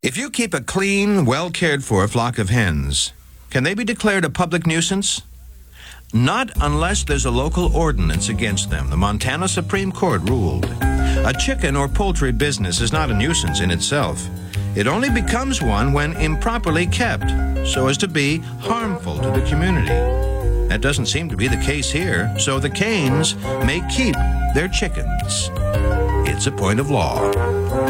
If you keep a clean, well-cared-for flock of hens, can they be declared a public nuisance? Not unless there's a local ordinance against them. The Montana Supreme Court ruled. A chicken or poultry business is not a nuisance in itself. It only becomes one when improperly kept, so as to be harmful to the community. That doesn't seem to be the case here, so the Cains may keep their chickens. It's a point of law.